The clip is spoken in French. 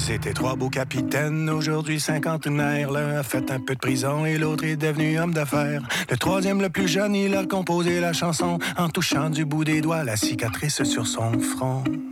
C'était trois beaux capitaines, aujourd'hui cinquantenaires. L'un a fait un peu de prison et l'autre est devenu homme d'affaires. Le troisième, le plus jeune, il a composé la chanson en touchant du bout des doigts la cicatrice sur son front.